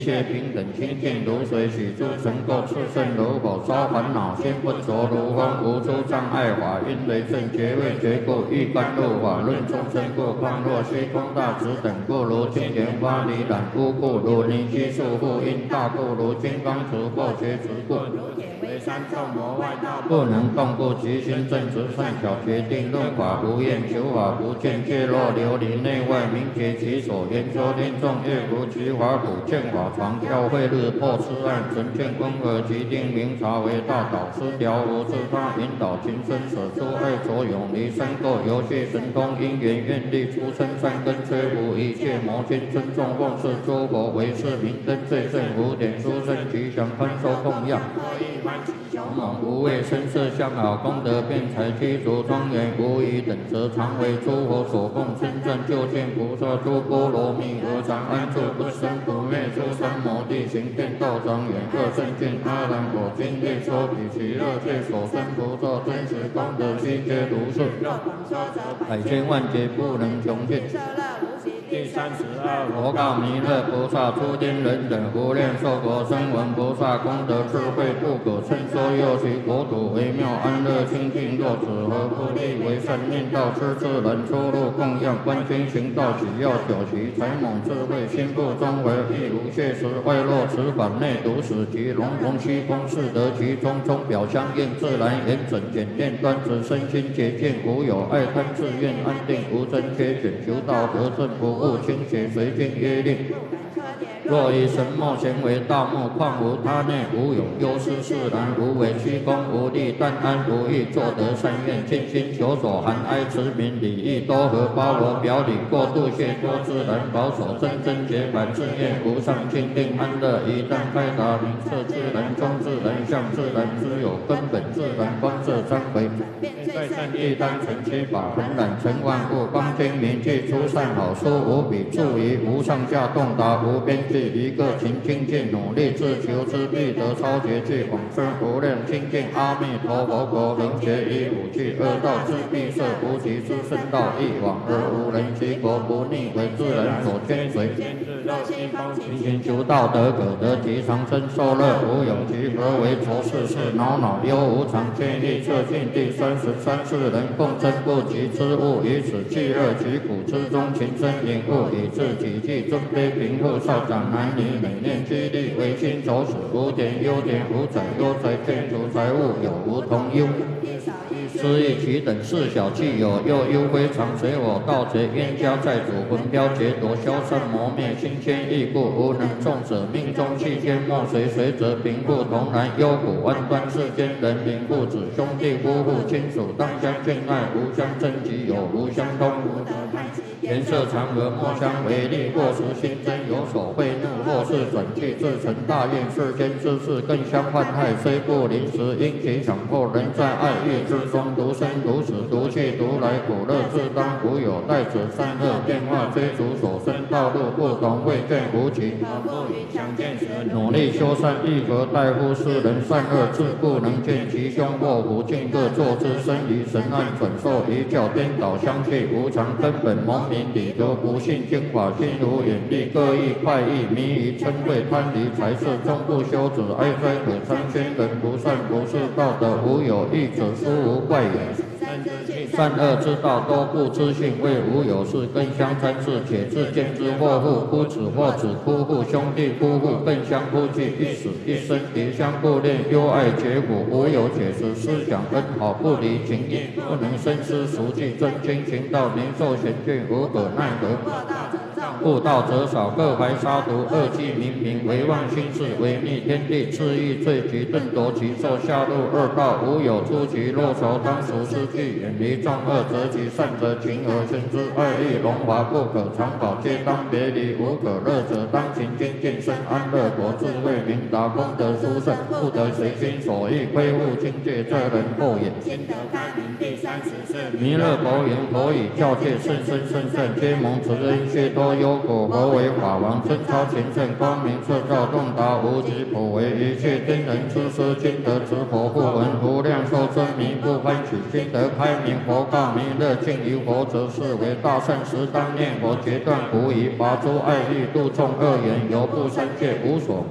一切平等清净如水，许诸尘垢炽盛如火，烧烦恼心不着如风，无诸障碍法，因为正觉位觉故，欲甘露法论众生故，况若虚空大智等故，如金莲花离染污故，如泥须束缚因大故，如金刚除破觉执故，如铁为三众魔外道不能动故，其心正直善巧决定论法，无厌求法不见界若琉璃内外明觉其所言说天众乐如其法普见法常教会日破痴暗纯见光和其定明察为大导师调无自他引导情深舍出爱所永离三垢游戏神通因缘愿力出生三根摧伏一切魔君尊重奉事诸佛为是明灯最胜无点殊胜吉祥宽收供养勇猛无畏声色相好功德辩才具足庄严无疑等则常为诸佛所供称赞究竟菩萨诸波罗蜜何常安住不生不灭诸三摩地行天道庄严各圣境阿难果今日说比其乐界所生菩萨真实功德悉皆如是百千万劫不能穷尽第32佛告弥勒菩萨出天人等无量寿佛声闻菩萨功德智慧不可称说又其国土微妙安乐清净若此何不利为善念道师自然出入供养观经行道只要九其才猛智慧心不中为亦无谢时外落此法内独使其龙龙虚空是得其中中表相应自然严整简练端直身心洁净无有爱贪自愿安定无真缺选求道得正不误清洁随经约令若以神墨咸为大木况无他内无有忧思释然无为虚空无力但安无欲作得善愿尽心求所含哀慈悯礼义多和包罗表里过度谢多自然保守真真洁白自愿无上清定安乐一旦开达明彻自然中自然相自然之有根本自然观色三回在善业单纯七法恒染成万物光精明具出善好书无比注于无上下洞达无边际一个勤精进努力自求之必得超绝具广深无量清净阿弥陀佛果能学以五具恶道之必摄无极之圣道一往而无人其国不逆为自然所牵随勤勤求道德可得其长生受乐无有其何为愁事事恼恼忧无常见意测尽第33世人共争不及之物以此济乐其苦之中情深隐悟以致己济尊卑贫富少长男女每念激励为心走死无点优点无载优载见除财物有无同忧失意其等事小气有又忧非常随我盗贼冤家债主魂标劫夺消散磨灭心牵意故无能众者命中气间莫随随则贫富同然忧苦弯端世间人民父子兄弟夫妇亲属当相眷爱无相争己有无相通无得叹颜色常和莫相为利或时心真有所贿怒或是转去自成大愿世间之事更相患害虽不临时因其强迫人在爱欲之中独生独死独去独来苦乐自当无有待者善恶变化追逐所生道路不同未见无期努力修善亦何待乎世人善恶自不能见其凶祸福尽各作之身于神暗转受一教颠倒相去无常根本蒙明理得不信经法心如眼力各异快意迷于嗔恚贪离财色终不修止哀哉可参宣人不善不是道德无有义者殊无怪也善恶之道都不知性为无有事更相参事且自见之祸父夫子或子夫妇兄弟夫妇更相夫惧一死一生敌相不恋忧爱结果无有解释思想恩好不离情义不能深思熟记真经行道年寿贤眷无可奈何不道则少各怀杀毒恶计明明唯妄心事违逆天地恣意罪及顿夺其寿下入恶道无有出其若仇当属失去远离众恶则其善则情而生之爱欲荣华不可长保皆当别离无可乐者当勤精进生安乐果智慧明达功德殊胜不得随心所欲亏误境界这人后也心得开明第34弥勒佛言佛以教界甚深甚善皆蒙慈恩皆多忧多果，佛为法王，身超前圣，光明彻照，洞达无极，普为一切天人之师，今得之佛不闻，无量寿真名不欢喜，今得开明佛告弥勒，敬于佛则是为大圣时，当念佛决断无疑，拔诸爱欲，度众恶缘，犹不三界无所。